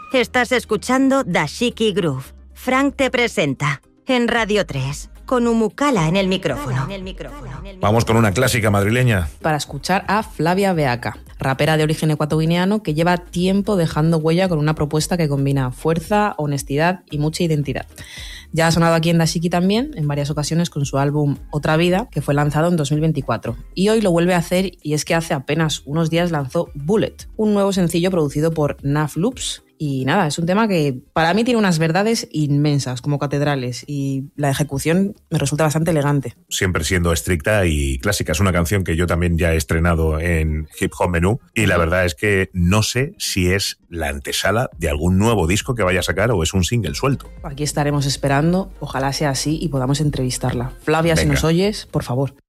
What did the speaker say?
Estás escuchando Dashiki Groove. Frank te presenta en Radio 3, con Umukala en el micrófono. Vamos con una clásica madrileña. Para escuchar a Flavia Beaca, rapera de origen ecuatoguineano que lleva tiempo dejando huella con una propuesta que combina fuerza, honestidad y mucha identidad. Ya ha sonado aquí en Dashiki también, en varias ocasiones con su álbum Otra Vida, que fue lanzado en 2024. Y hoy lo vuelve a hacer, y es que hace apenas unos días lanzó Bullet, un nuevo sencillo producido por Naf Loops. Y nada, es un tema que para mí tiene unas verdades inmensas, como catedrales, y la ejecución me resulta bastante elegante. Siempre siendo estricta y clásica. Es una canción que yo también ya he estrenado en Hip Hop Menú, y la verdad es que no sé si es la antesala de algún nuevo disco que vaya a sacar o es un single suelto. Aquí estaremos esperando, ojalá sea así y podamos entrevistarla. Flavia, venga. Si nos oyes, por favor.